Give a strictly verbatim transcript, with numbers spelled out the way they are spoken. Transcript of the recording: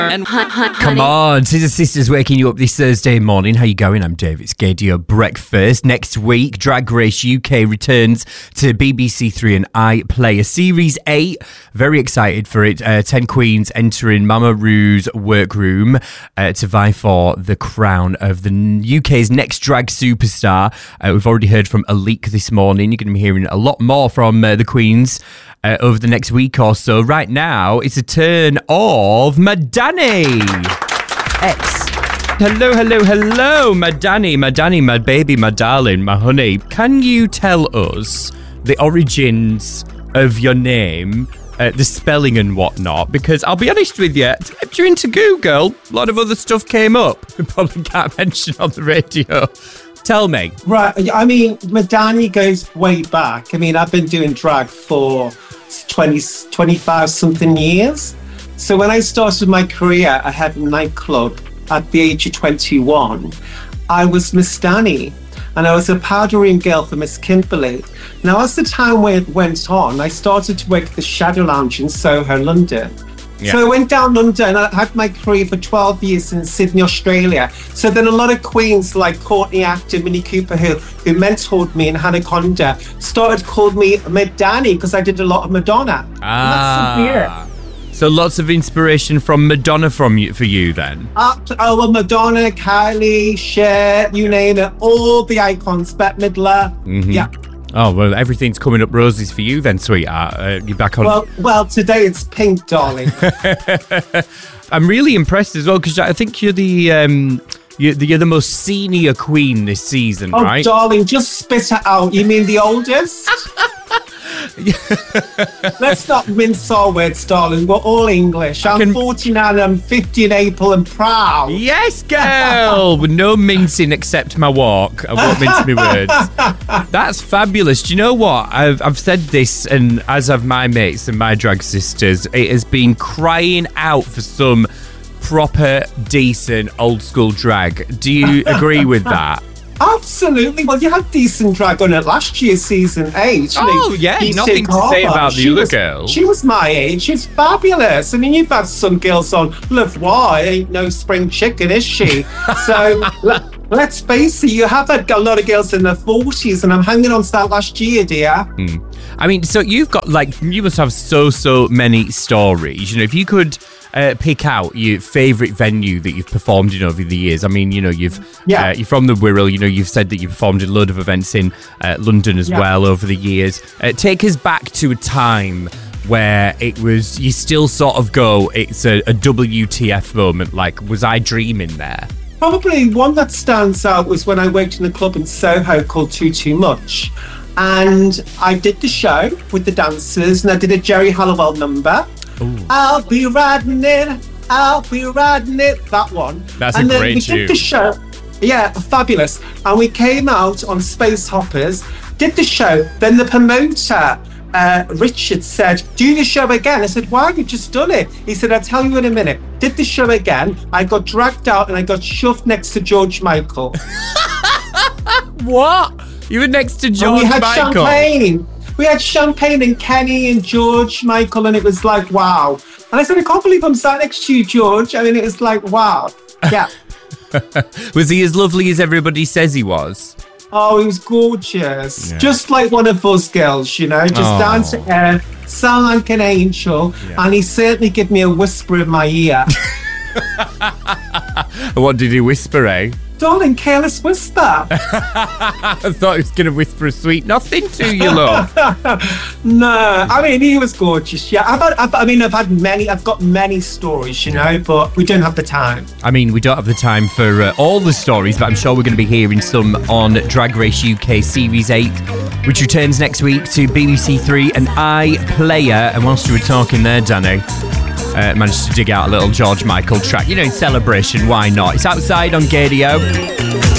And come on, Scissor Sisters waking you up this Thursday morning. How you going? I'm Dave. It's Gaydio Breakfast. Next week, Drag Race U K returns to B B C Three and iPlayer Series eight. Very excited for it. Uh, Ten queens entering Mama Ru's workroom uh, to vie for the crown of the U K's next drag superstar. Uh, we've already heard from a leak this morning. You're going to be hearing a lot more from uh, the queens Uh, over the next week or so. Right now, it's a turn of Madani. X. Hello, hello, hello, Madani, Madani, my baby, my darling, my honey. Can you tell us the origins of your name, uh, the spelling and whatnot? Because I'll be honest with you, I typed you into Google, a lot of other stuff came up. We probably can't mention on the radio. Tell me. Right, I mean, Madani goes way back. I mean, I've been doing drag for twenty, twenty-five something years. So when I started my career, I had a nightclub at the age of twenty-one. I was Miss Danny, and I was a powder room girl for Miss Kimberly. Now, as the time went on, I started to work at the Shadow Lounge in Soho, London. Yeah. So I went down London. I had my career for twelve years in Sydney, Australia. So then a lot of queens like Courtney Acton, Minnie Cooper, who, who mentored me, and Hannah Conda started calling me Madani because I did a lot of Madonna. Ah. So lots of inspiration from Madonna from you, for you then? Uh, oh, well, Madonna, Kylie, Cher, you name it. All the icons, Bette Midler. Mm-hmm. Yeah. Oh, well, everything's coming up roses for you then, sweetheart. Uh, you're back on... Well, well, today it's pink, darling. I'm really impressed as well, because I think you're the... Um, you're, the, you're the most senior queen this season, oh, right? Oh, darling, just spit it out. You mean the oldest? Let's not mince our words, darling. We're all English. I'm can... forty-nine, I'm fifty in April and proud. Yes, girl! With no mincing except my walk. I won't mince my words. That's fabulous. Do you know what? I've, I've said this, and as have my mates and my drag sisters, it has been crying out for some proper, decent, old school drag. Do you agree with that? Absolutely. Well, you had decent drag on at last year's season eight. Oh, yeah. Nothing to say about the other girl. She was my age. She's fabulous. I mean, you've had some girls on Love Why. Ain't no spring chicken, is she? So let, let's face it, you have had a lot of girls in their forties, and I'm hanging on to that last year, dear. Mm. I mean, so you've got, like, you must have so, so many stories. You know, if you could... Uh, pick out your favourite venue that you've performed in over the years. I mean, you know, you've yeah. uh, you're from the Wirral. You know, you've said that you performed in a load of events in uh, London as yeah. well over the years. Uh, take us back to a time where it was, you still sort of go, it's a, a W T F moment. Like, was I dreaming there? Probably one that stands out was when I worked in a club in Soho called Too Too Much. And I did the show with the dancers, and I did a Jerry Halliwell number. Ooh. I'll be riding it, I'll be riding it, that one. That's and a then great we tune. did the show, yeah, fabulous. And we came out on Space Hoppers, did the show, then the promoter, uh, Richard, said, do the show again. I said, why? You've just done it. He said, I'll tell you in a minute. Did the show again, I got dragged out and I got shoved next to George Michael. What? You were next to George and we had Michael? Champagne. We had Champagne and Kenny and George Michael, and it was like, wow. And I said, I can't believe I'm sat next to you, George. I mean, it was like, wow. Yeah. Was he as lovely as everybody says he was? Oh, he was gorgeous. Yeah. Just like one of us girls, you know, just oh. down to earth, sound like an angel. Yeah. And he certainly gave me a whisper in my ear. What did he whisper, eh? Darling, careless whisper. I thought he was going to whisper a sweet nothing to you, love. No, I mean, he was gorgeous. Yeah, I've had, I've, I mean, I've had many, I've got many stories, you know, but we don't have the time. I mean, we don't have the time for uh, all the stories, but I'm sure we're going to be hearing some on Drag Race U K Series eight, which returns next week to B B C Three and iPlayer. And whilst you were talking there, Danny, Uh, managed to dig out a little George Michael track. You know, in celebration, why not? It's outside on Gaydio.